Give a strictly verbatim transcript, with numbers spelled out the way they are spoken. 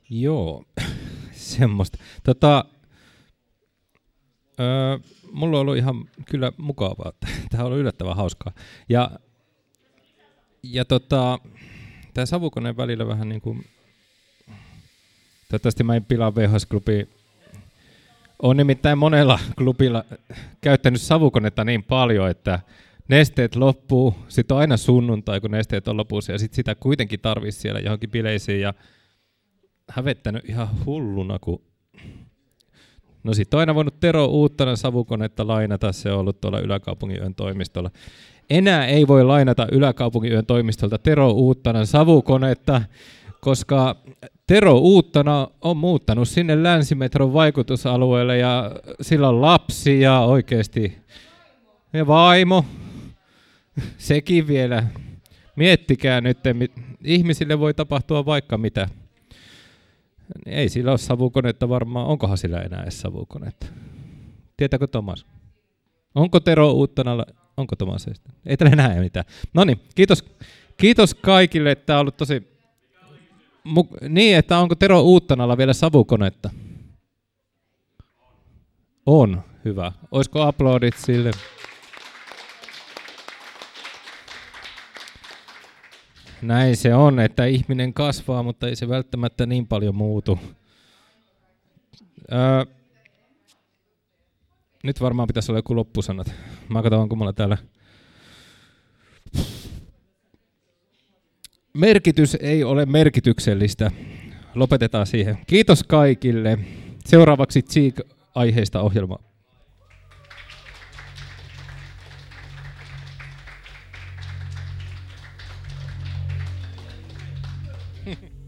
Joo, semmoista. Tota, öö, mulla on ollut ihan kyllä mukavaa. Tämä on ollut yllättävän hauskaa. Ja, ja tota, tämä savukoneen välillä vähän niin kuin, toivottavasti mä en pilaa V H S-klubi. Olen nimittäin monella klubilla käyttänyt savukonetta niin paljon, että nesteet loppuu. Sitten on aina sunnuntai, kun nesteet on lopussa, ja sitten sitä kuitenkin tarvitsisi siellä johonkin bileisiin. Ja hävettänyt ihan hulluna, kun... No sitten on aina voinut Tero Uuttanan savukonetta lainata, se on ollut tuolla Yläkaupungin yön toimistolla. Enää ei voi lainata Yläkaupungin yön toimistolta Tero Uuttanan savukonetta, koska Tero Uuttana on muuttanut sinne Länsimetron vaikutusalueelle ja sillä on lapsi ja oikeasti ja vaimo, sekin vielä. Miettikää nyt, ihmisille voi tapahtua vaikka mitä. Ei sillä ole savukonetta varmaan. Onkohan sillä enää edes savukonetta? Tietääkö Tomas? Onko Tero Uuttanalla? Onko Tomas? Ei tällä enää mitään. No niin, kiitos, kiitos kaikille, että tämä on ollut tosi... Mu- niin, että onko Tero Uuttanalla vielä savukonetta? On, hyvä. Olisiko aplodit sille? Näin se on, että ihminen kasvaa, mutta ei se välttämättä niin paljon muutu. Öö, nyt varmaan pitäisi olla joku loppusanat. Mä katson, onko mulla täällä... Merkitys ei ole merkityksellistä. Lopetetaan siihen. Kiitos kaikille. Seuraavaksi Cheek-aiheista ohjelma. Hmm.